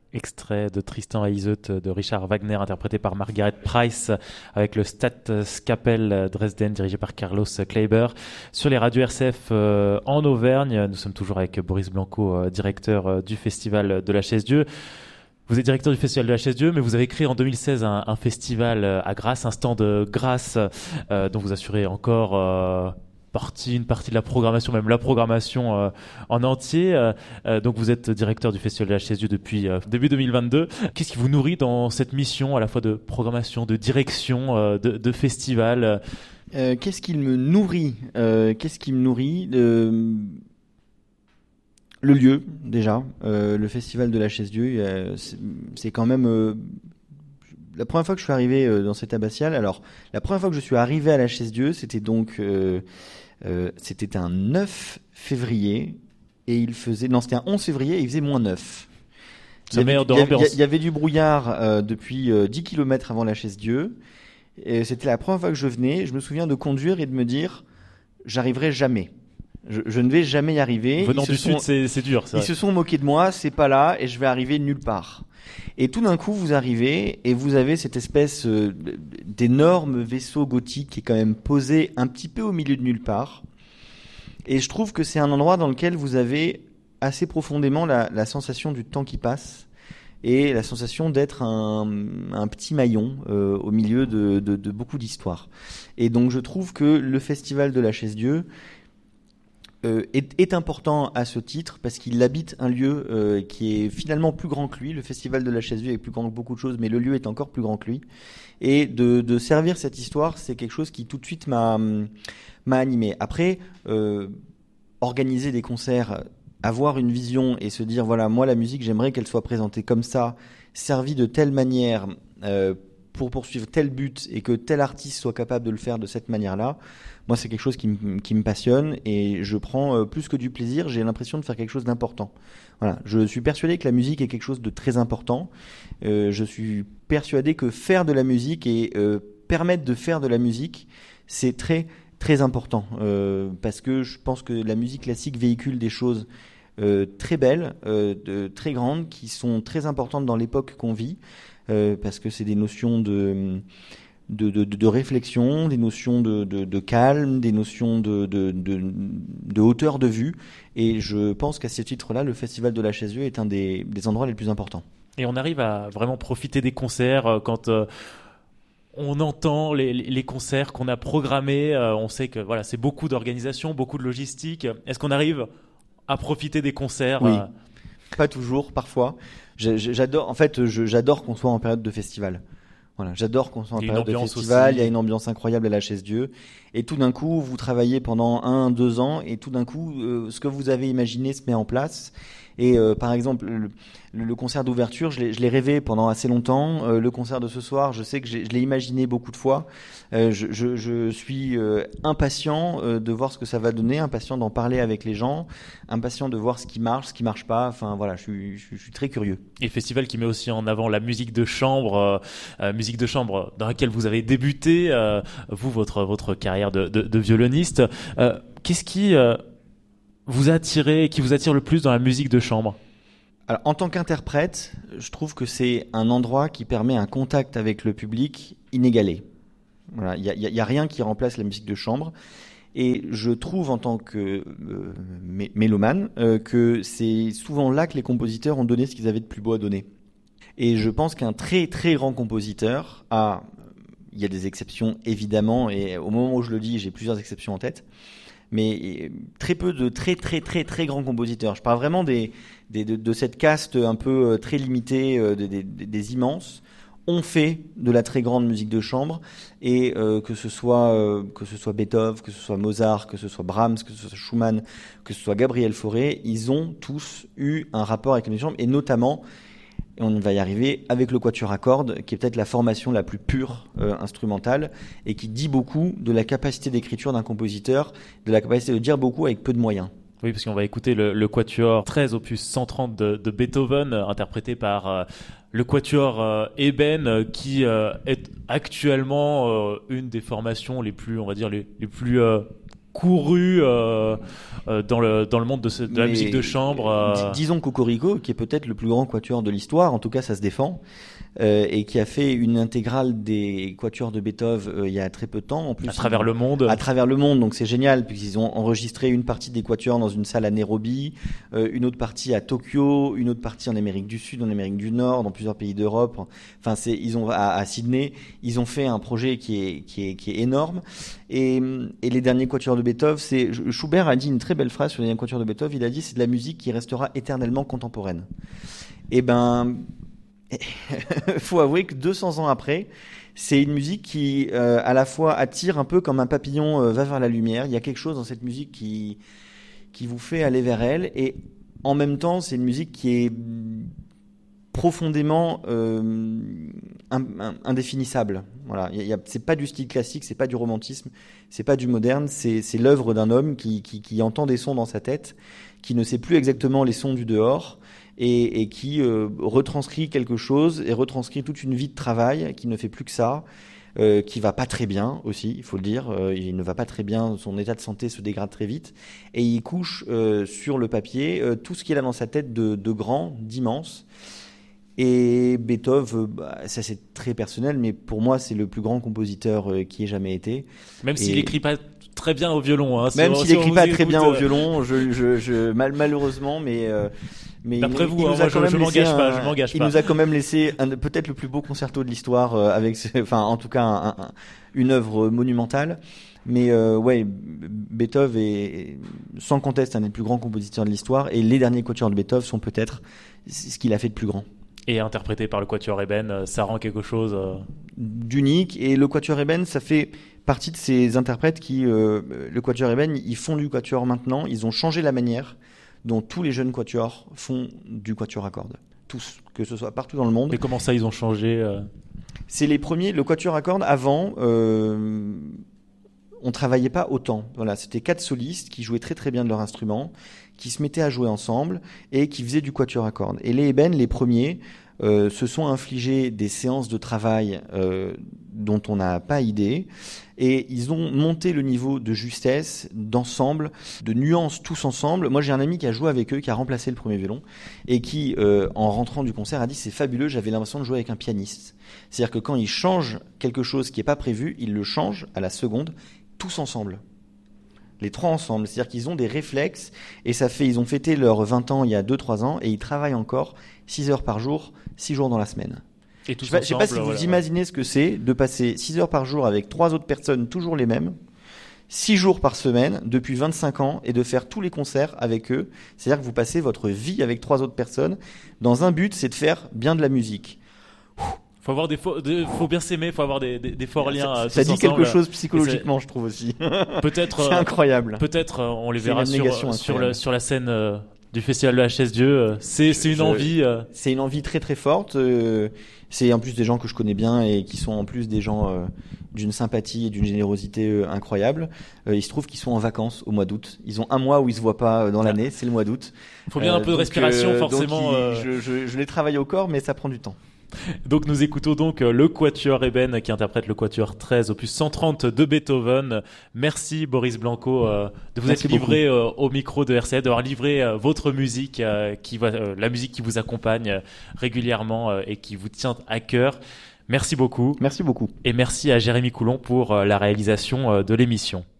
extrait de Tristan et Iseut de Richard Wagner, interprété par Margaret Price, avec le Staatskapelle Dresden, dirigé par Carlos Kleiber. Sur les radios RCF en Auvergne, nous sommes toujours avec Boris Blanco, directeur du Festival de la Chaise-Dieu. Vous êtes directeur du Festival de la Chaise-Dieu, mais vous avez créé en 2016 un festival à Grasse, un stand Grasse, dont vous assurez encore une partie de la programmation, même la programmation en entier. Donc vous êtes directeur du Festival de la Chaise-Dieu depuis début 2022. Qu'est-ce qui vous nourrit dans cette mission à la fois de programmation, de direction, de festival? Qu'est-ce qui me nourrit Le lieu, déjà. Le Festival de la Chaise-Dieu, c'est quand même... la première fois que je suis arrivé dans cette abbatiale, alors, la première fois que je suis arrivé à la Chaise-Dieu, c'était donc... c'était un 9 février, et il faisait... Non, c'était un 11 février, et il faisait -9. Il y avait du brouillard depuis 10 km avant la Chaise-Dieu. Et c'était la première fois que je venais. Je me souviens de conduire et de me dire, j'arriverai jamais. Je ne vais jamais y arriver. Venant du sud, c'est dur. Ils se sont moqués de moi, c'est pas là, et je vais arriver nulle part. Et tout d'un coup, vous arrivez, et vous avez cette espèce d'énorme vaisseau gothique qui est quand même posé un petit peu au milieu de nulle part. Et je trouve que c'est un endroit dans lequel vous avez assez profondément la sensation du temps qui passe, et la sensation d'être un petit maillon au milieu de beaucoup d'histoires. Et donc je trouve que le Festival de la Chaise-Dieu est important à ce titre parce qu'il habite un lieu qui est finalement plus grand que lui. Le Festival de la Chaise-Dieu est plus grand que beaucoup de choses, mais le lieu est encore plus grand que lui. Et de servir cette histoire, c'est quelque chose qui tout de suite m'a animé. Après, organiser des concerts, avoir une vision et se dire, voilà, moi la musique, j'aimerais qu'elle soit présentée comme ça, servie de telle manière pour poursuivre tel but et que tel artiste soit capable de le faire de cette manière-là. Moi, c'est quelque chose qui me passionne et je prends plus que du plaisir. J'ai l'impression de faire quelque chose d'important. Voilà. Je suis persuadé que la musique est quelque chose de très important. Je suis persuadé que faire de la musique et permettre de faire de la musique, c'est très, très important. Parce que je pense que la musique classique véhicule des choses très belles, très grandes, qui sont très importantes dans l'époque qu'on vit. Parce que c'est des notions de réflexion, des notions de calme, des notions de hauteur de vue. Et je pense qu'à ce titre-là, le Festival de la Chaise-Dieu est un des endroits les plus importants. Et on arrive à vraiment profiter des concerts quand on entend les concerts qu'on a programmés. On sait que voilà, c'est beaucoup d'organisation, beaucoup de logistique. Est-ce qu'on arrive à profiter des concerts? Oui, pas toujours, parfois. J'adore qu'on soit en période de festival. Voilà, j'adore qu'on soit en période de festival. Il y a une ambiance incroyable à la Chaise-Dieu. Et tout d'un coup, vous travaillez pendant 1-2 ans et tout d'un coup, ce que vous avez imaginé se met en place. Et par exemple, le concert d'ouverture, je l'ai rêvé pendant assez longtemps. Le concert de ce soir, je sais que je l'ai imaginé beaucoup de fois. Je suis impatient de voir ce que ça va donner, impatient d'en parler avec les gens, impatient de voir ce qui marche pas. Enfin voilà, je suis très curieux. Et festival qui met aussi en avant la musique de chambre dans laquelle vous avez débuté, vous, votre carrière de violoniste. Qu'est-ce qui vous attire le plus dans la musique de chambre? Alors, en tant qu'interprète, je trouve que c'est un endroit qui permet un contact avec le public inégalé. Voilà, il y a rien qui remplace la musique de chambre. Et je trouve en tant que mélomane que c'est souvent là que les compositeurs ont donné ce qu'ils avaient de plus beau à donner. Et je pense qu'un très très grand compositeur il y a des exceptions évidemment, et au moment où je le dis, j'ai plusieurs exceptions en tête, mais très peu de très très très très grands compositeurs. Je parle vraiment de cette caste un peu très limitée, des immenses, ont fait de la très grande musique de chambre, et que ce soit Beethoven, que ce soit Mozart, que ce soit Brahms, que ce soit Schumann, que ce soit Gabriel Fauré, ils ont tous eu un rapport avec la musique de chambre, et notamment, et on va y arriver, avec le quatuor à cordes, qui est peut-être la formation la plus pure instrumentale, et qui dit beaucoup de la capacité d'écriture d'un compositeur, de la capacité de dire beaucoup avec peu de moyens. Oui, parce qu'on va écouter le quatuor 13 opus 130 de Beethoven, interprété par le quatuor Eben, qui est actuellement une des formations les plus, on va dire, les plus couru dans le monde de la musique de chambre. Disons Cocorico, qui est peut-être le plus grand quatuor de l'histoire, en tout cas ça se défend, et qui a fait une intégrale des quatuors de Beethoven il y a très peu de temps. En plus, à travers le monde. À travers le monde, donc c'est génial, puisqu'ils ont enregistré une partie des quatuors dans une salle à Nairobi, une autre partie à Tokyo, une autre partie en Amérique du Sud, en Amérique du Nord, dans plusieurs pays d'Europe. Enfin, ils ont à Sydney, ils ont fait un projet qui est énorme. Et les derniers quatuors de Beethoven, Schubert a dit une très belle phrase sur les derniers quatuors de Beethoven. Il a dit, c'est de la musique qui restera éternellement contemporaine. Et faut avouer que 200 ans après, c'est une musique qui, à la fois attire un peu comme un papillon va vers la lumière. Il y a quelque chose dans cette musique qui vous fait aller vers elle, et en même temps, c'est une musique qui est profondément indéfinissable. Voilà, c'est pas du style classique, c'est pas du romantisme, c'est pas du moderne, c'est l'œuvre d'un homme qui entend des sons dans sa tête, qui ne sait plus exactement les sons du dehors, et qui retranscrit quelque chose et retranscrit toute une vie de travail qui ne fait plus que ça, qui va pas très bien aussi, il faut le dire. Il ne va pas très bien, son état de santé se dégrade très vite, et il couche sur le papier tout ce qu'il a dans sa tête de grand, d'immense. Et Beethoven, ça c'est très personnel, mais pour moi c'est le plus grand compositeur qui ait jamais été. Même s'il écrit pas très bien au violon. Hein, même s'il écrit pas très bien au violon, malheureusement, mais d'après vous, je m'engage pas. Il nous a quand même laissé peut-être le plus beau concerto de l'histoire, en tout cas une œuvre monumentale. Mais Beethoven est sans conteste un des plus grands compositeurs de l'histoire, et les derniers quatuors de Beethoven sont peut-être ce qu'il a fait de plus grand. Et interprété par le Quatuor Eben, ça rend quelque chose d'unique. Et le Quatuor Eben, ça fait partie de ces interprètes qui, le Quatuor Eben, ils font du quatuor maintenant. Ils ont changé la manière dont tous les jeunes quatuors font du quatuor à cordes. Tous, que ce soit partout dans le monde. Et comment ça, ils ont changé C'est les premiers. Le quatuor à cordes, avant, on travaillait pas autant. Voilà, c'était 4 solistes qui jouaient très très bien de leur instrument, qui se mettaient à jouer ensemble et qui faisaient du quatuor à cordes. Et les Eben, les premiers, se sont infligés des séances de travail dont on n'a pas idée, et ils ont monté le niveau de justesse, d'ensemble, de nuances tous ensemble. Moi, j'ai un ami qui a joué avec eux, qui a remplacé le premier violon, et qui, en rentrant du concert, a dit c'est fabuleux, j'avais l'impression de jouer avec un pianiste. C'est-à-dire que quand ils changent quelque chose qui n'est pas prévu, ils le changent à la seconde, tous ensemble. Les 3 ensemble. C'est-à-dire qu'ils ont des réflexes, et ils ont fêté leurs 20 ans il y a 2-3 ans, et ils travaillent encore 6 heures par jour, 6 jours dans la semaine. Et je sais pas si vous imaginez ce que c'est de passer 6 heures par jour avec 3 autres personnes, toujours les mêmes, 6 jours par semaine, depuis 25 ans, et de faire tous les concerts avec eux. C'est-à-dire que vous passez votre vie avec 3 autres personnes, dans un but, c'est de faire bien de la musique. Faut bien s'aimer, faut avoir des forts liens. Ça dit quelque chose psychologiquement, je trouve aussi. Peut-être. C'est incroyable. Peut-être on les verra sur la scène du festival de la Chaise Dieu. C'est une envie. C'est une envie très très forte. C'est en plus des gens que je connais bien et qui sont en plus des gens d'une sympathie et d'une générosité incroyable. Il se trouve qu'ils sont en vacances au mois d'août. Ils ont un mois où ils se voient pas dans l'année, c'est le mois d'août. Il faut bien un peu de respiration forcément. Je les travaille au corps, mais ça prend du temps. Donc nous écoutons donc le Quatuor Eben qui interprète le Quatuor 13 opus 130 de Beethoven. Merci Boris Blanco de vous être livré au micro de RCF, d'avoir livré votre musique la musique qui vous accompagne régulièrement et qui vous tient à cœur. Merci beaucoup. Merci beaucoup. Et merci à Jérémy Coulon pour la réalisation de l'émission.